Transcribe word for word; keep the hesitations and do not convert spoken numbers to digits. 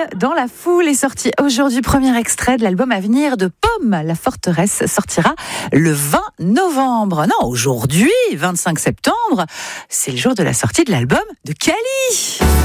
dans la foule est sorti aujourd'hui. Premier extrait de l'album à venir de Pomme. La Forteresse sortira le vingt novembre. Non, aujourd'hui, vingt-cinq septembre, c'est le jour de la sortie de l'album de Kali.